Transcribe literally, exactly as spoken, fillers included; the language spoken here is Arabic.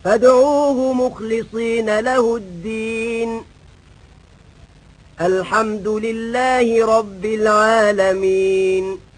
فادعوه مخلصين له الدين الحمد لله رب العالمين.